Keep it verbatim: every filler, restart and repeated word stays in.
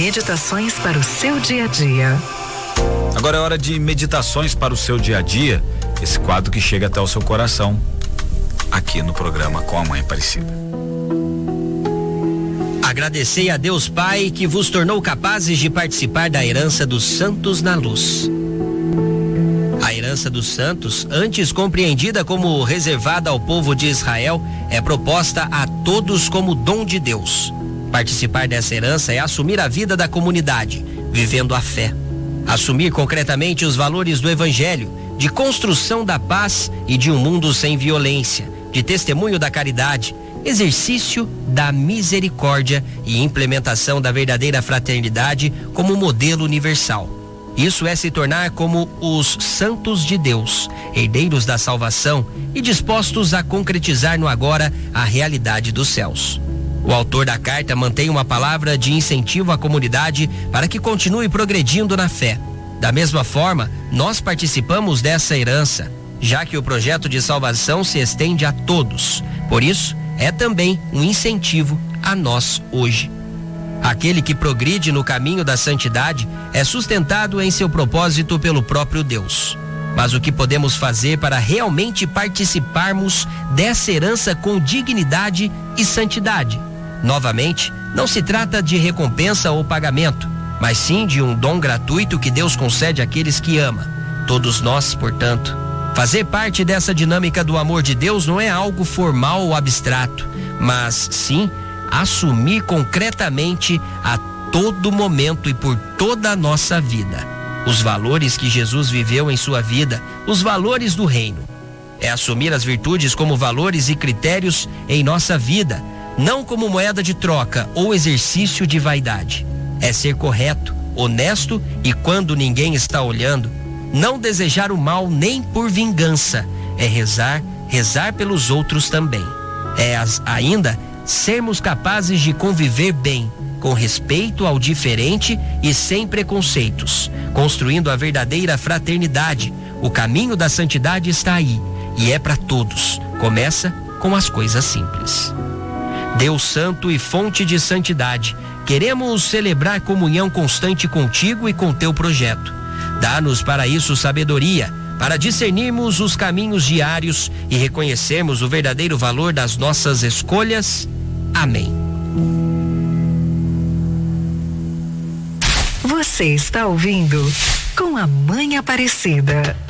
Meditações para o seu dia a dia. Agora é hora de meditações para o seu dia a dia, esse quadro que chega até o seu coração, aqui no programa Com a Mãe Aparecida. Agradecei a Deus Pai que vos tornou capazes de participar da herança dos santos na luz. A herança dos santos, antes compreendida como reservada ao povo de Israel, é proposta a todos como dom de Deus. Participar dessa herança é assumir a vida da comunidade, vivendo a fé. Assumir concretamente os valores do Evangelho, de construção da paz e de um mundo sem violência, de testemunho da caridade, exercício da misericórdia e implementação da verdadeira fraternidade como modelo universal. Isso é se tornar como os santos de Deus, herdeiros da salvação e dispostos a concretizar no agora a realidade dos céus. O autor da carta mantém uma palavra de incentivo à comunidade para que continue progredindo na fé. Da mesma forma, nós participamos dessa herança, já que o projeto de salvação se estende a todos. Por isso, é também um incentivo a nós hoje. Aquele que progride no caminho da santidade é sustentado em seu propósito pelo próprio Deus. Mas o que podemos fazer para realmente participarmos dessa herança com dignidade e santidade? Novamente, não se trata de recompensa ou pagamento, mas sim de um dom gratuito que Deus concede àqueles que ama. Todos nós, portanto, fazer parte dessa dinâmica do amor de Deus não é algo formal ou abstrato, mas sim assumir concretamente a todo momento e por toda a nossa vida os valores que Jesus viveu em sua vida, os valores do reino. É assumir as virtudes como valores e critérios em nossa vida, não como moeda de troca ou exercício de vaidade. É ser correto, honesto e, quando ninguém está olhando, não desejar o mal nem por vingança. É rezar, rezar pelos outros também. É as, ainda sermos capazes de conviver bem, com respeito ao diferente e sem preconceitos, construindo a verdadeira fraternidade. O caminho da santidade está aí e é para todos. Começa com as coisas simples. Deus santo e fonte de santidade, queremos celebrar comunhão constante contigo e com teu projeto. Dá-nos para isso sabedoria, para discernirmos os caminhos diários e reconhecermos o verdadeiro valor das nossas escolhas. Amém. Você está ouvindo Com a Mãe Aparecida.